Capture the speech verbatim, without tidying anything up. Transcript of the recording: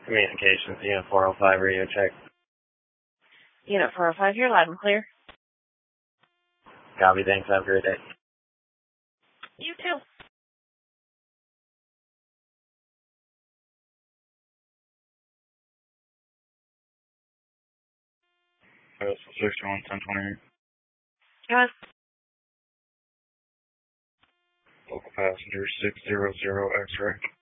Communications, Unit four oh five, radio check. Unit four oh five, you're loud and clear. Copy, thanks, have a great day. You too. Uh, sixty-one, ten twenty-eight. Yes. Local passenger six zero zero X-ray.